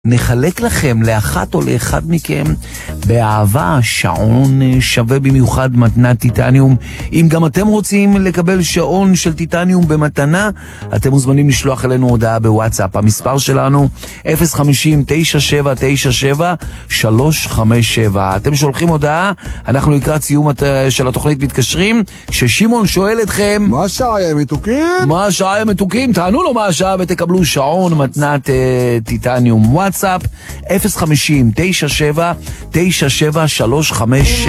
נחלק לכם לאחת או לאחד מכם באהבה שעון שווה במיוחד מתנת טיטניום. אם גם אתם רוצים לקבל שעון של טיטניום במתנה, אתם מוזמנים לשלוח אלינו הודעה בוואטסאפ. המספר שלנו 050-9797-357. אתם שולחים הודעה, אנחנו לקראת סיום של התוכנית מתקשרים. כששימון שואל אתכם מה השעה יא מתוקים? מה השעה יא מתוקים, תענו לו מה השעה ותקבלו שעון מתנת טיטניום. וואטסאפ 050-9797-357.